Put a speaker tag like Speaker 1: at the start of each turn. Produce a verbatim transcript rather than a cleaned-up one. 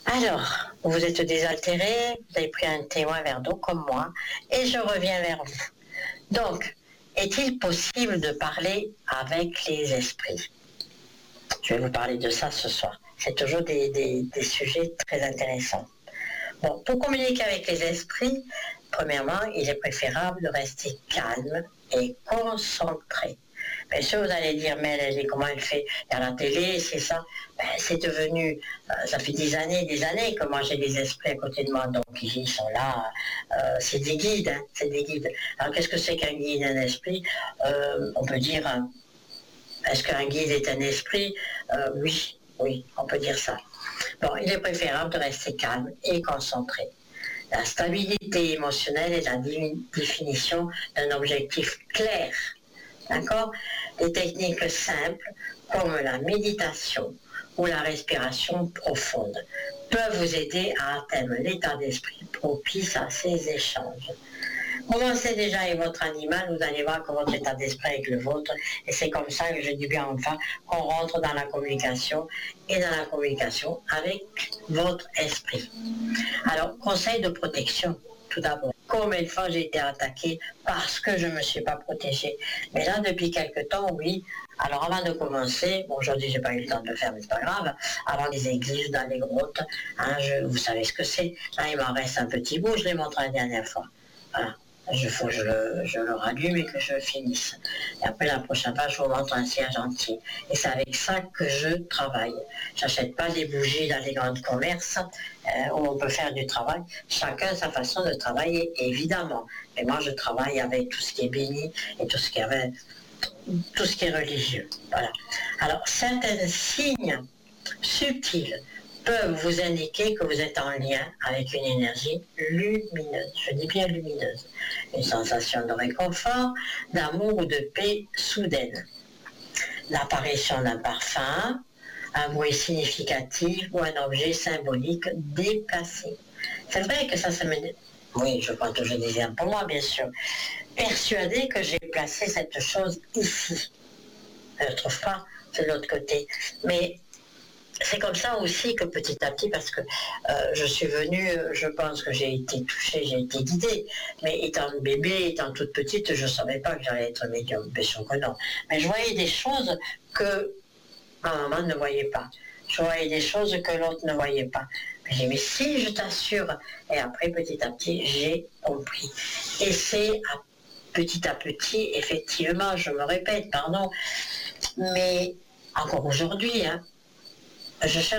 Speaker 1: Alors, vous êtes désaltéré, vous avez pris un thé ou un verre d'eau comme moi, et je reviens vers vous. Donc, est-il possible de parler avec les esprits? Je vais vous parler de ça ce soir. C'est toujours des, des, des sujets très intéressants. Bon, pour communiquer avec les esprits, premièrement, il est préférable de rester calme et concentré. Bien sûr, vous allez dire, mais elle, comment elle fait à la télé, c'est ça. Ben, c'est devenu, euh, ça fait des années, des années que moi j'ai des esprits à côté de moi, donc ils sont là, euh, c'est des guides, hein, c'est des guides. Alors qu'est-ce que c'est qu'un guide, un esprit? euh, On peut dire, hein, est-ce qu'un guide est un esprit? euh, Oui, oui, on peut dire ça. Bon, il est préférable de rester calme et concentré. La stabilité émotionnelle est la définition d'un objectif clair. D'accord? Des techniques simples comme la méditation ou la respiration profonde peuvent vous aider à atteindre l'état d'esprit propice à ces échanges. Commencez déjà avec votre animal, vous allez voir que votre état d'esprit avec le vôtre, et c'est comme ça que je dis bien enfin qu'on rentre dans la communication et dans la communication avec votre esprit. Alors, conseil de protection, tout d'abord. Combien de fois j'ai été attaquée parce que je ne me suis pas protégée. Mais là, depuis quelque temps, oui. Alors, avant de commencer, bon, aujourd'hui, je n'ai pas eu le temps de le faire, mais c'est pas grave. Avant les églises, dans les grottes, hein, je, vous savez ce que c'est. Là, il m'en reste un petit bout, je l'ai montré la dernière fois. Voilà. Il faut que je le, je le rallume et que je le finisse. Et après, la prochaine fois, je vous montre un cierge entier. Et c'est avec ça que je travaille. Je n'achète pas des bougies dans les grands commerces euh, où on peut faire du travail. Chacun sa façon de travailler, évidemment. Mais moi, je travaille avec tout ce qui est béni et tout ce qui est, tout ce qui est religieux. Voilà. Alors, certains signes subtils peuvent vous indiquer que vous êtes en lien avec une énergie lumineuse. Je dis bien lumineuse. Une sensation de réconfort, d'amour ou de paix soudaine. L'apparition d'un parfum, un bruit significatif ou un objet symbolique déplacé. C'est vrai que ça, ça me... Oui, je prends toujours des exemples pour moi, bien sûr. Persuadé que j'ai placé cette chose ici. Je ne trouve pas de l'autre côté. Mais c'est comme ça aussi que petit à petit, parce que euh, je suis venue, je pense que j'ai été touchée, j'ai été guidée, mais étant bébé, étant toute petite, je ne savais pas que j'allais être médium, bien sûr que non. Mais je voyais des choses que ma maman ne voyait pas. Je voyais des choses que l'autre ne voyait pas. J'ai dit, mais si, je t'assure. Et après, petit à petit, j'ai compris. Et c'est à, petit à petit, effectivement, je me répète, pardon, mais encore aujourd'hui, hein, je cherche